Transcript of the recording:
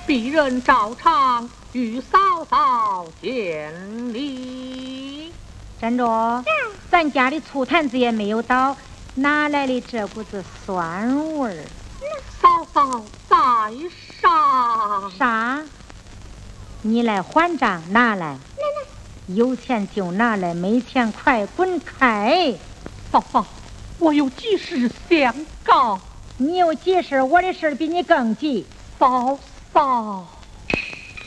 鄙人照常与嫂嫂见礼。 站着，咱家的醋坛子也没有倒，哪来的这股子酸味儿？ 嫂嫂在上。 啥？你来还账，拿来。有钱就拿来，没钱快滚开！ 嫂嫂，我有急事相告。 你有急事，我的事比你更急。 嫂嫂。